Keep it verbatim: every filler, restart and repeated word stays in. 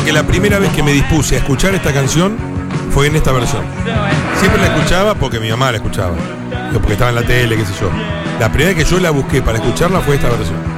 que la primera vez que me dispuse a escuchar esta canción fue en esta versión. Siempre la escuchaba porque mi mamá la escuchaba, porque estaba en la tele, qué sé yo. La primera vez que yo la busqué para escucharla fue esta versión.